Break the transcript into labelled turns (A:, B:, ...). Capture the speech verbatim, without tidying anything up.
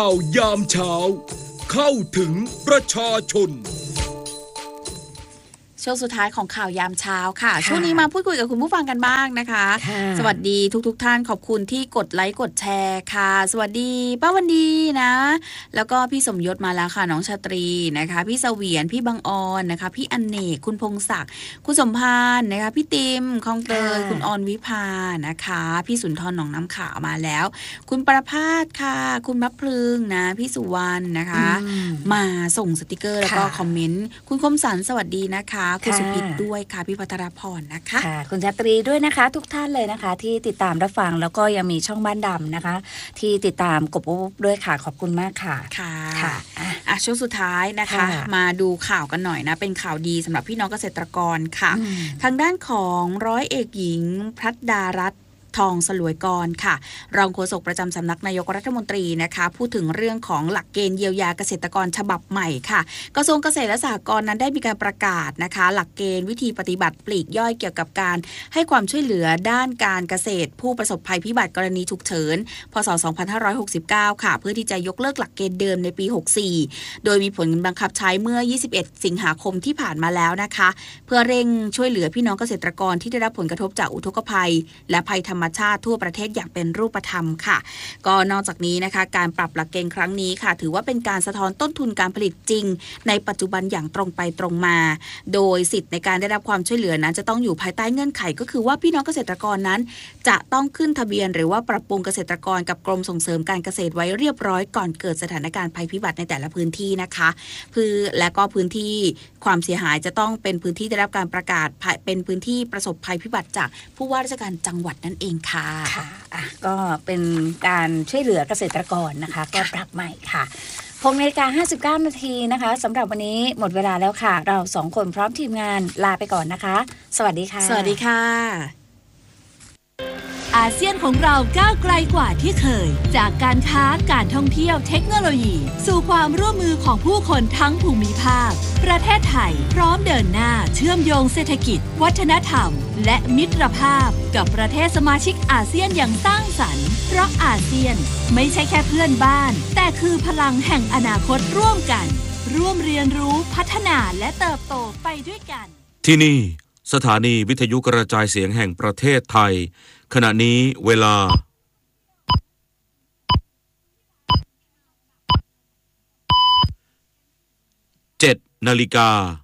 A: าวยามเช้าเข้าถึงประชาชน
B: ช่วงสุดท้ายของข่าวยามเช้าค่ะช่วงนี้มาพูดคุยกับคุณผู้ฟังกันบ้างนะคะสวัสดีทุกๆ ท, ท่านขอบคุณที่กดไลค์กดแชร์ค่ะสวัสดีป้าวันดีนะแล้วก็พี่สมยศมาแล้วค่ะน้องชาตรีนะคะพี่เสวียนพี่บังออนนะคะพี่อเนกคุณพงศักดิ์คุณสมพานนะคะพี่ติมคองเตยคุณออนวิภานะคะพี่สุนทรหนองน้ำขาวมาแล้วคุณประภาสค่ะคุณมะพลึงนะพี่สุวรรณนะคะมาส่งสติกเกอร์แล้วก็คอมเมนต์คุณคมสันสวัสดีนะคะคุณสุพิตด้วยค่ะพี่พัทรพรนะคะ
C: ค่ะคุณชาตรีด้วยนะคะทุกท่านเลยนะคะที่ติดตามรับฟังแล้วก็ยังมีช่องบ้านดำนะคะที่ติดตามกบอุ๊บด้วยค่ะขอบคุณมากค่ะ
B: ค่ะค่ะอ่ะช่วงสุดท้ายนะคะมาดูข่าวกันหน่อยนะเป็นข่าวดีสำหรับพี่น้องเกษตรกรค่ะทางด้านของร้อยเอกหญิงพัฒดารัตน์ทองสลวยกรค่ะรองโฆษกประจำสำนักนายกรัฐมนตรีนะคะพูดถึงเรื่องของหลักเกณฑ์เยียวยาเกษตรกรฉบับใหม่ค่ะกระทรวงเกษตรและสหกรณ์นั้นได้มีการประกาศนะคะหลักเกณฑ์วิธีปฏิบัติปลีกย่อยเกี่ยวกับการให้ความช่วยเหลือด้านการเกษตรผู้ประสบภัยพิบัติกรณีฉุกเฉินพ.ศ. สองพันห้าร้อยหกสิบเก้าค่ะเพื่อที่จะยกเลิกหลักเกณฑ์เดิมในปีหกสิบสี่โดยมีผลบังคับใช้เมื่อยี่สิบเอ็ดสิงหาคมที่ผ่านมาแล้วนะคะเพื่อเร่งช่วยเหลือพี่น้องเกษตรกรที่ได้รับผลกระทบจากอุทกภัยและภัยธรรมชาติทั่วประเทศอย่างเป็นรูปธรรมค่ะก็นอกจากนี้นะคะการปรับหลักเกณฑ์ครั้งนี้ค่ะถือว่าเป็นการสะท้อนต้นทุนการผลิตจริงในปัจจุบันอย่างตรงไปตรงมาโดยสิทธิ์ในการได้รับความช่วยเหลือนั้นจะต้องอยู่ภายใต้เงื่อนไขก็คือว่าพี่น้องเกษตรกรนั้นจะต้องขึ้นทะเบียนหรือว่าปรับปรุงเกษตรกรกับกรมส่งเสริมการเกษตรไว้เรียบร้อยก่อนเกิดสถานการณ์ภัยพิบัติในแต่ละพื้นที่นะคะคือและก็พื้นที่ความเสียหายจะต้องเป็นพื้นที่ได้รับการประกาศเป็นพื้นที่ประสบภัยพิบัติจากผู้ว่าราชการจังหวัดนั่นเองค่ะ
C: ก็เป็นการช่วยเหลือเกษตรกรนะคะก็ปรับใหม่ค่ะหกนาฬิกาห้าสิบเก้านาทีนะคะสำหรับวันนี้หมดเวลาแล้วค่ะเราสองคนพร้อมทีมงานลาไปก่อนนะคะสวัสดีค่ะ
B: สวัสดีค่ะ
D: อาเซียนของเราก้าวไกลกว่าที่เคยจากการค้าการท่องเที่ยวเทคโนโลยีสู่ความร่วมมือของผู้คนทั้งภูมิภาคประเทศไทยพร้อมเดินหน้าเชื่อมโยงเศรษฐกิจวัฒนธรรมและมิตรภาพกับประเทศสมาชิกอาเซียนอย่างสร้างสรรค์เพราะอาเซียนไม่ใช่แค่เพื่อนบ้านแต่คือพลังแห่งอนาคตร่วมกันร่วมเรียนรู้พัฒนาและเติบโตไปด้วยกัน
A: ที่นี่สถานีวิทยุกระจายเสียงแห่งประเทศไทยขณะนี้เวลาเจ็ดนาฬิกา